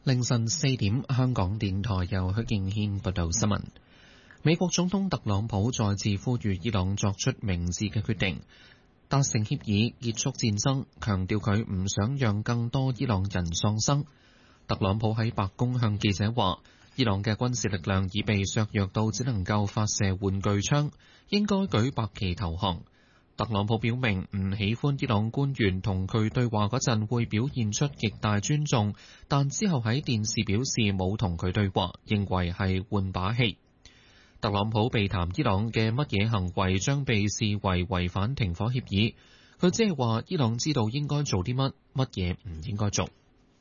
凌晨4點，香港電台由許敬軒報道新聞。美國總統特朗普再次呼籲伊朗作出明智嘅決定，達成協議結束戰爭，強調佢唔想讓更多伊朗人喪生。特朗普喺白宮向記者話，伊朗嘅軍事力量已被削弱到只能夠發射玩具槍，應該舉白旗投降。特朗普表明唔喜歡伊朗官員同佢對話嗰陣會表現出極大尊重，但之後喺電視表示冇同佢對話，認為係換把戲。特朗普避談伊朗嘅乜嘢行為將被視為違反停火協議，佢只係話伊朗知道應該做啲乜嘢唔應該做。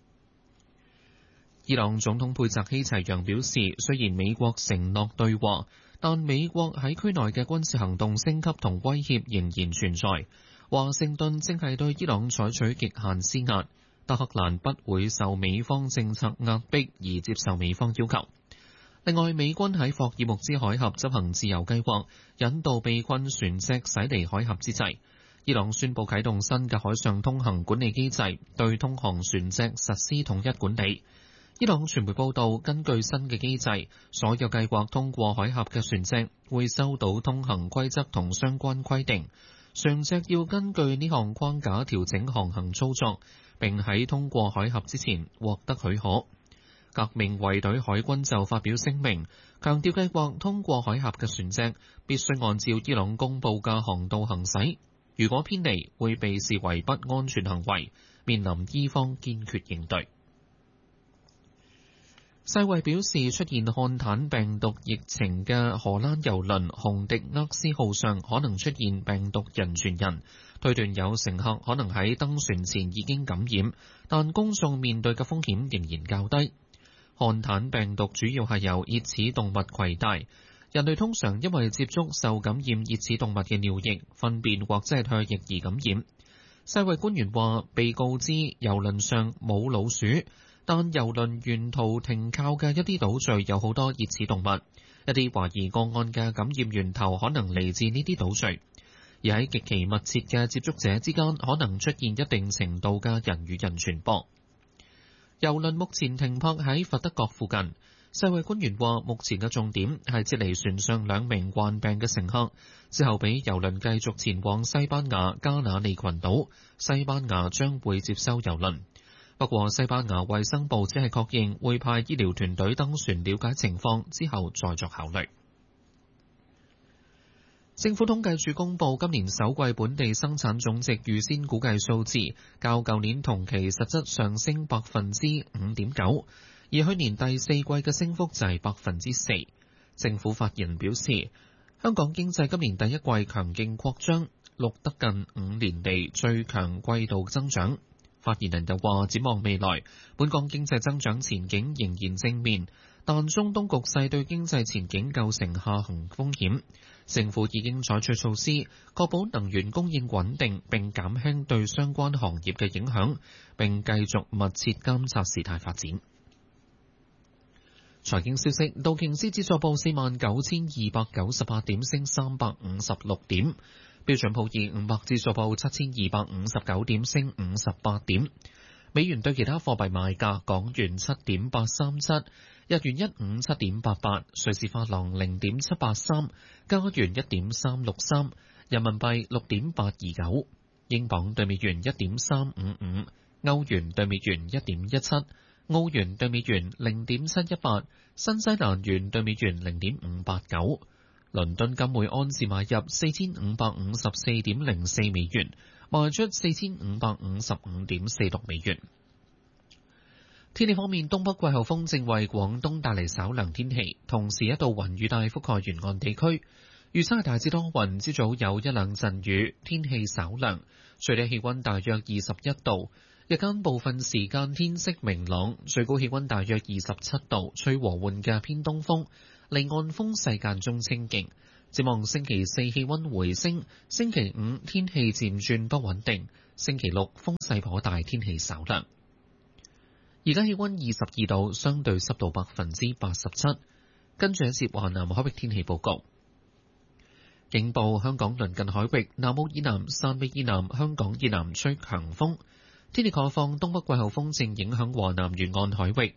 伊朗總統佩澤希齊揚表示，雖然美國承諾對話，但美國喺區內嘅軍事行動升級同威脅仍然存在。華盛頓正係對伊朗採取極限施壓，德黑蘭不會受美方政策壓迫而接受美方要求。另外，美軍喺霍爾木茲海峽執行自由計劃，引導被困船隻駛離海峽之際，伊朗宣布啟動新嘅海上通行管理機制，對通航船隻實施統一管理。伊朗傳媒報道，根據新嘅機制，所有計劃通過海峽嘅船隻會收到通行規則同相關規定，船隻要根據呢項框架調整航行操作，並喺通過海峽之前獲得許可。革命衛隊海軍就發表聲明，強調計劃通過海峽嘅船隻必須按照伊朗公佈嘅航道行駛，如果偏離會被視為不安全行為，面臨伊方堅決應對。世衛表示，出現漢坦病毒疫情嘅荷蘭郵輪紅迪厄斯號上可能出現病毒人傳人，推斷有乘客可能喺登船前已經感染，但公眾面對嘅風險仍然較低。漢坦病毒主要係由熱齒動物攜帶，人類通常因為接觸受感染熱齒動物嘅尿液、糞便或者係唾液而感染。世衛官員話，被告知郵輪上冇老鼠，但郵輪沿途停靠嘅一啲島嶼有好多熱齒動物，一啲懷疑個案嘅感染源頭可能嚟自呢啲島嶼，而喺極其密切嘅接觸者之間可能出現一定程度嘅人與人傳播。郵輪目前停泊喺佛德角附近，世衛官員話目前嘅重點係撤離船上2名患病嘅乘客，之後俾郵輪繼續前往西班牙加那利群島，西班牙將會接收郵輪。不過西班牙衛生部只係確認會派醫療團隊登船了解情況，之後再作考慮。政府統計處公布今年首季本地生產總值預先估計數字，較舊年同期實質上升5.9%，而去年第四季嘅升幅就係4%。政府發言人表示，香港經濟今年第一季強勁擴張，錄得近5年嚟最強季度增長。發言人又話，展望未來，本港經濟增長前景仍然正面，但中東局勢對經濟前景構成下行風險。政府已經採取措施，確保能源供應穩定並減輕對相關行業嘅影響，並繼續密切監察事態發展。財經消息，道瓊斯指數報49,298點，升356點。標準普爾500指數報7,259點，升58點。美元對其他貨幣賣價：港元7.837，日元157.88，瑞士法郎0.783，加元1.363，人民幣6.829，英鎊對美元1.355，歐元對美元1.17，澳元對美元0.718，新西蘭元對美元0.589。倫敦金每安士買入4554.04美元，賣出4555.46美元。天氣方面，東北季候風正為廣東帶嚟稍涼天氣，同時一道雲雨帶覆蓋沿岸地區。預測係大致多雲，朝早有一兩陣雨，天氣稍涼，最低氣溫大約21度。日間部分時間天色明朗，最高氣溫大約27度，吹和緩嘅偏東風。離岸風勢間中清勁，展望星期四氣溫回升，星期五天氣漸轉不穩定，星期六風勢頗大，天氣稍涼。而家氣溫22度，相對濕度87%。跟住一節華南海域天氣報告。警報：香港鄰近海域、南澳以南、汕尾以南、香港以南吹強風。天氣概況：東北季候風正影響華南沿岸海域。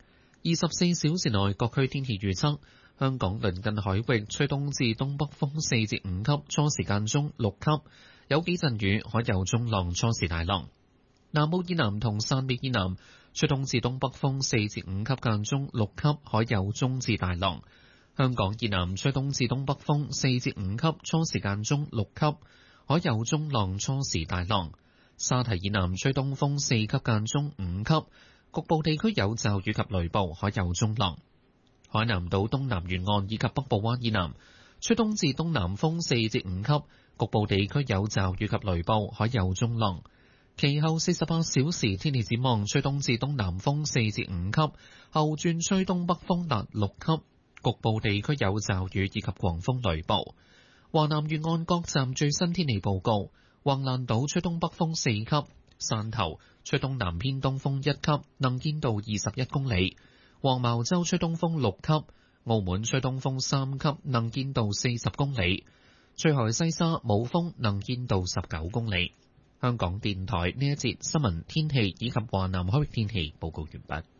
24小時內各區天氣預測：香港鄰近海域吹東至東北風4至5級，初時間中6級，有幾陣雨，海有中浪，初時大浪。南澳以南同汕尾以南吹東至東北風4至5級，間中6級，海有中至大浪。香港以南吹東至東北風4至5級，初時間中6級，海有中浪，初時大浪。沙堤以南吹東風4級，間中5級，局部地區有驟雨及雷暴，海有中浪。海南島東南沿岸以及北部灣以南吹東至東南風4至5級，局部地區有驟雨及雷暴，海有中浪。其後48小時天氣展望，吹東至東南風4至5級，後轉吹東北風達6級，局部地區有驟雨以及狂風雷暴。華南沿岸各站最新天氣報告：橫瀾島吹東北風4級，汕頭吹東南偏東風1級，能見度21公里；黃茅洲吹東風6級，澳門吹東風3級，能見度40公里；翠海西沙冇風，能見度19公里。香港電台呢一節新聞天氣以及華南海域天氣報告完畢。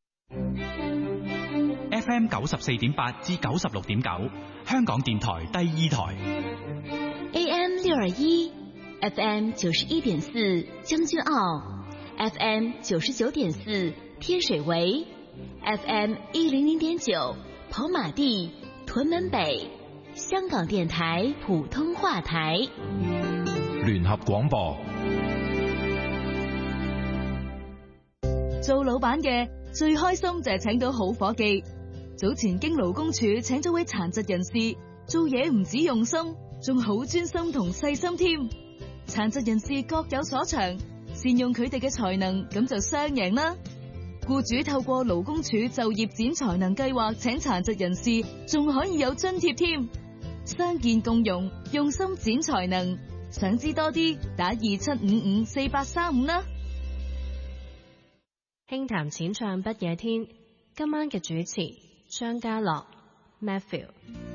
FM 94.8至96.9，香港電台第二台。 AM 621。FM 91.4將軍澳 ，FM 99.4天水圍 ，FM 100.9跑馬地屯門北，香港電台普通話台。 聯合廣播。 做老闆嘅最開心就係請到好夥計。早前經勞工處請咗位殘疾人士，做嘢唔止用心，仲好專心同細心添。殘疾人士各有所長，善用佢哋嘅才能，咁就雙贏啦。僱主透過勞工處就業展才能計劃請殘疾人士，仲可以有津貼添。傷健共融，用心展才能。想知多啲，打27554835啦。 輕談淺唱不夜天，今晚嘅主持張家樂 Matthew。